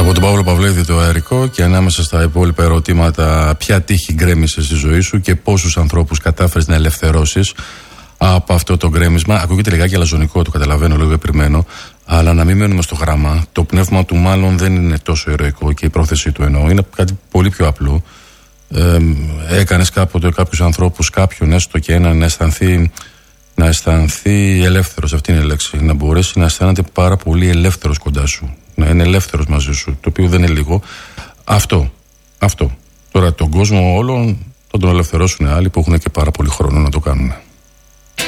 Από τον Παύλο Παυλίδη το αερικό, και ανάμεσα στα υπόλοιπα ερωτήματα, ποια τύχη γκρέμισε στη ζωή σου και πόσους ανθρώπους κατάφερες να ελευθερώσεις από αυτό το γκρέμισμα. Ακούγεται λιγάκι αλαζονικό, το καταλαβαίνω, λίγο επριμένο, αλλά να μην μένουμε στο γράμμα. Το πνεύμα του μάλλον δεν είναι τόσο ηρωικό και η πρόθεσή του εννοώ είναι κάτι πολύ πιο απλό. Έκανες κάποτε κάποιους ανθρώπους, κάποιον έστω και έναν, να αισθανθεί ελεύθερος. Αυτή είναι η λέξη. Να μπορέσει να αισθάνεται πάρα πολύ ελεύθερος κοντά σου. Να είναι ελεύθερος μαζί σου. Το οποίο δεν είναι λίγο. Αυτό. Τώρα τον κόσμο όλων θα τον ελευθερώσουν άλλοι που έχουν και πάρα πολύ χρόνο να το κάνουν.